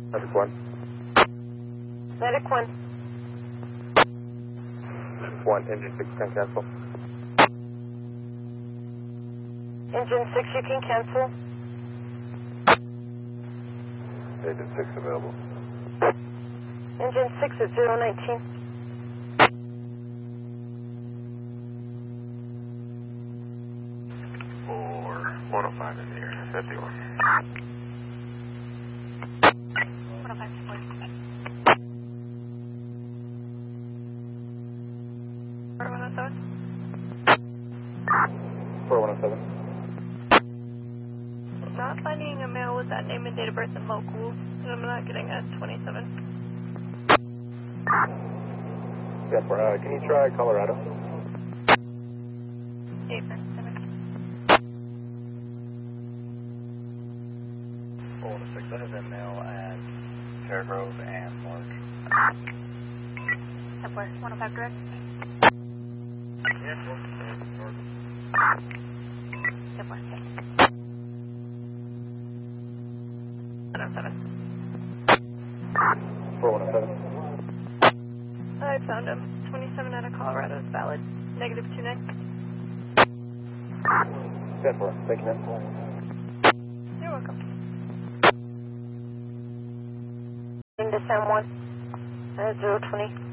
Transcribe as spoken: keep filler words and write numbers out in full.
Medic one. Medic one. One, engine six can cancel. Engine six, you can cancel. Engine six available. Engine six at zero nineteen. For one oh five in the air, fifty-one. one oh five, support. four one oh seven. four one oh seven. Not finding a male with that name and date of birth in local, and I'm not getting a twenty-seven. Yeah, for, uh, can you try Colorado? eight seven. four one oh six, that is a male at Fairgrove and Mark. Support, one oh five direct. Yeah, four. Support. one oh seven. four one oh seven. I found him. twenty-seven out of Colorado is valid. Negative two nine. ten four, thank you, man. You're welcome. Into San Juan. Uh, zero twenty.